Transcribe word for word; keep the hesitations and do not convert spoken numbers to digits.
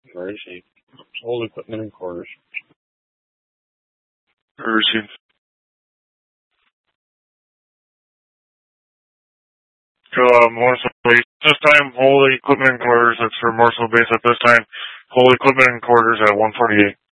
Received. Hold equipment in quarters. Received. Uh, Morsel Base. This time, hold equipment in quarters. That's for Morsel Base at this time. Hold equipment in quarters at one forty-eight.